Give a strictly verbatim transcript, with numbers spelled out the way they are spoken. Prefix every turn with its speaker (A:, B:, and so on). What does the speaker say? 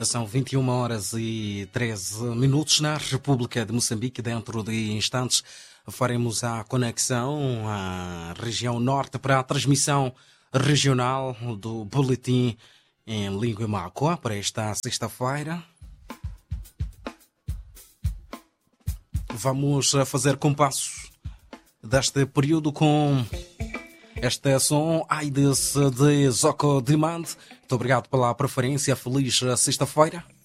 A: são vinte e uma horas e treze minutos na República de Moçambique. Dentro de instantes faremos a conexão à região norte para a transmissão regional do boletim em língua macua para esta sexta-feira. Vamos fazer compassos deste período com este som Aides de Zoco Demand. Muito obrigado pela preferência. Feliz sexta-feira.